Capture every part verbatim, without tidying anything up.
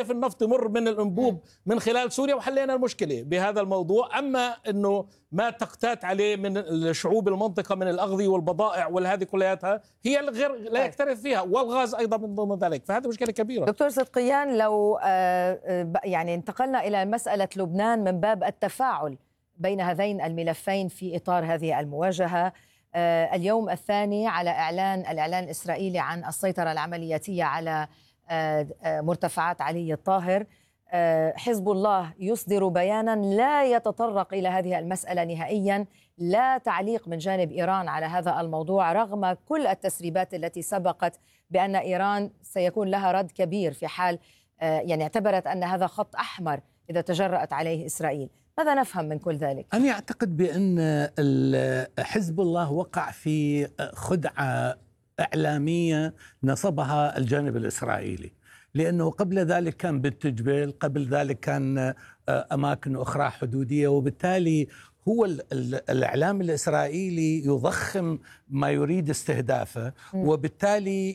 كيف النفط يمر من الأنبوب من خلال سوريا وحلينا المشكلة بهذا الموضوع. أما أنه ما تقتات عليه من الشعوب المنطقة من الأغذية والبضائع والهذه كلياتها هي الغير لا يكترث فيها، والغاز أيضا من ضمن ذلك، فهذه مشكلة كبيرة. دكتور صدقيان، لو يعني انتقلنا إلى مسألة لبنان من باب التفاعل بين هذين الملفين في إطار هذه المواجهة، اليوم الثاني على إعلان الإعلان الإسرائيلي عن السيطرة العملياتية على مرتفعات علي الطاهر، حزب الله يصدر بيانا لا يتطرق إلى هذه المسألة نهائيا، لا تعليق من جانب إيران على هذا الموضوع رغم كل التسريبات التي سبقت بأن إيران سيكون لها رد كبير في حال يعني اعتبرت أن هذا خط أحمر إذا تجرأت عليه إسرائيل. ماذا نفهم من كل ذلك؟ أنا أعتقد بأن حزب الله وقع في خدعة إعلامية نصبها الجانب الإسرائيلي، لأنه قبل ذلك كان بنت جبيل، قبل ذلك كان أماكن أخرى حدودية، وبالتالي هو الإعلام الإسرائيلي يضخم ما يريد استهدافه، وبالتالي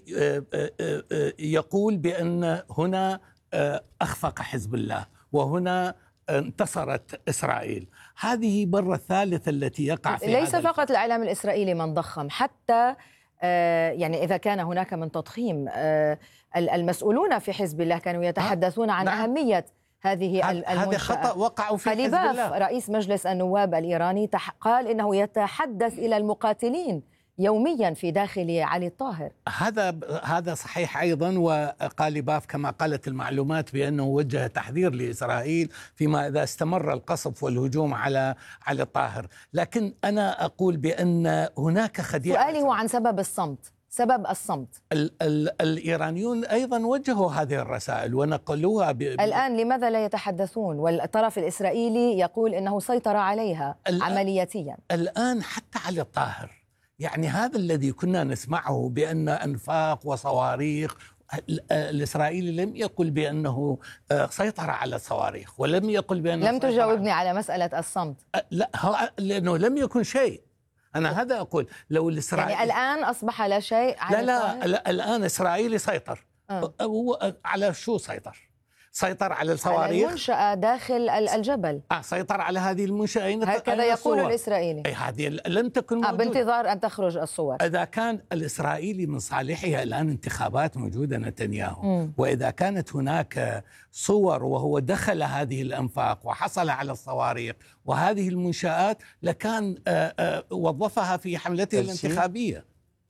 يقول بأن هنا أخفق حزب الله وهنا انتصرت إسرائيل. هذه مرة الثالثة التي يقع في ليس هذا فقط الفقر. الإعلام الإسرائيلي من ضخم، حتى آه يعني إذا كان هناك من تضخيم، آه المسؤولون في حزب الله كانوا يتحدثون عن نعم. أهمية هذه المنشأة. هذا خطأ وقعوا في حزب الله. رئيس مجلس النواب الإيراني قال إنه يتحدث إلى المقاتلين يوميا في داخل علي الطاهر. هذا هذا صحيح أيضا، وقاليباف كما قالت المعلومات بأنه وجه تحذير لإسرائيل فيما إذا استمر القصف والهجوم على علي الطاهر. لكن أنا أقول بأن هناك خديعة. سؤالي هو عن سبب الصمت، سبب الصمت. ال ال الإيرانيون أيضا وجهوا هذه الرسائل ونقلوها ب... الآن لماذا لا يتحدثون والطرف الإسرائيلي يقول إنه سيطر عليها عملياتيا؟ الآن حتى علي الطاهر، يعني هذا الذي كنا نسمعه بأن أنفاق وصواريخ، الإسرائيلي لم يقل بأنه سيطر على الصواريخ، ولم يقل بأنه لم تجاوبني على مسألة الصمت. لا، لأنه لم يكن شيء. أنا هذا أقول. لو الإسرائيلي يعني الآن أصبح لا شيء على لا, لا, لا الآن إسرائيلي سيطر. أه. على شو سيطر؟ سيطر على الصواريخ، على المنشأة داخل الجبل. آه سيطر على هذه المنشأة. هكذا يقول الإسرائيلي. أي هذه لم تكن موجودة. آه بانتظار أن تخرج الصور. إذا كان الإسرائيلي من صالحها الآن انتخابات موجودة نتنياهو، مم. وإذا كانت هناك صور وهو دخل هذه الأنفاق وحصل على الصواريخ وهذه المنشآت لكان آآ آآ وظفها في حملته الانتخابية.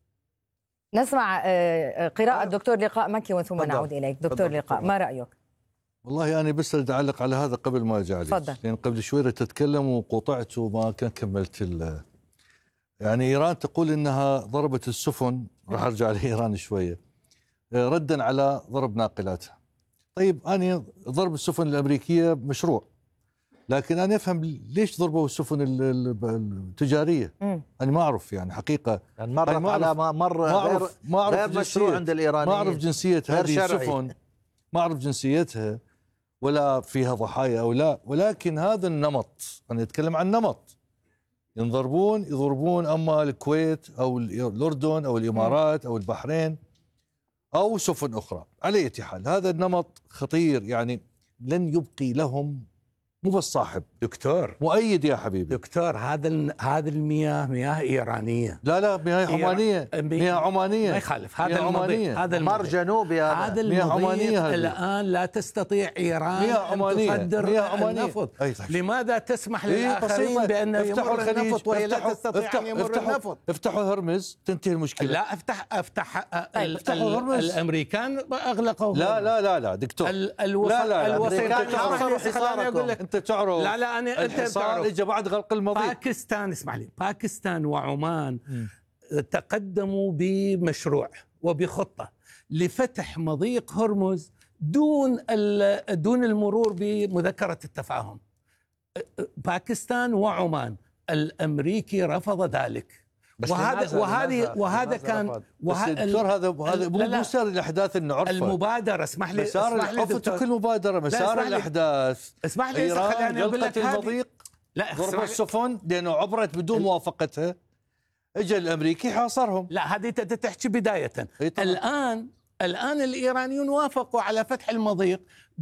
نسمع قراءة الدكتور لقاء مكي وثم نعود إليك. دكتور لقاء، ما رأيك؟ والله أنا بس أريد أعلق على هذا قبل ما أرجع عليه، لأن قبل شوية تتكلم وقطعت وما كان كملت. يعني إيران تقول إنها ضربت السفن، راح أرجع لإيران شوية، ردا على ضرب ناقلاتها. طيب أنا ضرب السفن الأمريكية مشروع، لكن أنا أفهم ليش ضربوا السفن التجارية. م. أنا ما أعرف يعني حقيقة، يعني مرت على ما مر ما أعرف ما أعرف غير مشروع عند الإيرانيين، ما أعرف جنسية هذه السفن، ما أعرف جنسيتها ولا فيها ضحايا أو لا، ولكن هذا النمط، أنا أتكلم عن نمط، ينضربون يضربون أما الكويت أو الأردن أو الإمارات أو البحرين أو سفن أخرى. على أي حال هذا النمط خطير، يعني لن يبقي لهم مو بس صاحب دكتور مؤيد يا حبيبي. دكتور هذا هذه المياه مياه إيرانية. لا لا مياه عمانية، مياه عمانية ما يخالف. هذا المضيق، هذا مر جنوبي، هذا المضيق الآن لا تستطيع إيران أن تصدر النفط. لماذا تسمح للآخرين بأن يمر النفط وهي لا تستطيع أن يمر النفط؟ افتحوا هرمز تنتهي المشكلة. لا افتح افتح الأمريكان أغلقوا. لا لا لا لا دكتور، لا لا الوسيط تعرف. لا لا أنا أنت تعرف إجا بعد غلق المضيق. باكستان، اسمع لي، باكستان وعمان م. تقدموا بمشروع وبخطة لفتح مضيق هرمز دون دون المرور بمذكرة التفاهم. باكستان وعمان، الأمريكي رفض ذلك. وهذا وهذه وهذا كان دكتور، هذا هذا مو مسار الاحداث اللي نعرفه. المبادره، اسمح لي اسمح لي دكتور، كل مبادره مسار الاحداث. اسمح لي ايران غلقت المضيق، لا ضربوا السفن لانه عبرت بدون موافقتها، اجى الامريكي حاصرهم. لا هذه تحكي بدايه. الان الان الايرانيون وافقوا على فتح المضيق